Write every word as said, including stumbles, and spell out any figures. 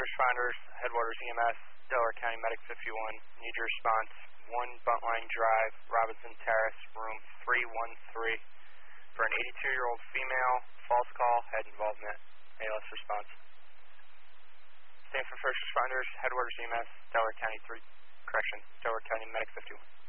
responders, Headwaters E M S, Delaware County Medic fifty-one, need your response. one Buntline Drive, Robinson Terrace, room three one three. For an eighty-two-year-old female, false call, head involvement. A L S response. Same for first responders, Headwaters E M S, Delaware County three, correction, Delaware County Medic fifty-one.